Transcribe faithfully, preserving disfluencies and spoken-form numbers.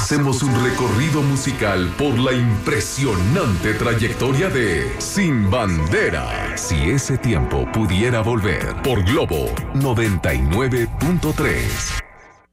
hacemos un recorrido musical por la impresionante trayectoria de Sin Bandera. Si ese tiempo pudiera volver, por Globo noventa y nueve punto tres.